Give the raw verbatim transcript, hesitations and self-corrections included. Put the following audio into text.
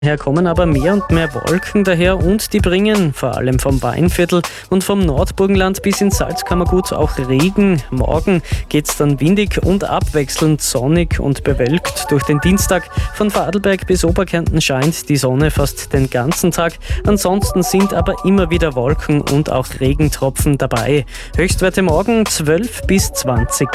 Her kommen aber mehr und mehr Wolken daher und die bringen vor allem vom Weinviertel und vom Nordburgenland bis ins Salzkammergut auch Regen. Morgen geht's dann windig und abwechselnd sonnig und bewölkt durch den Dienstag. Von Vorarlberg bis Oberkärnten scheint die Sonne fast den ganzen Tag. Ansonsten sind aber immer wieder Wolken und auch Regentropfen dabei. Höchstwerte morgen zwölf bis zwanzig.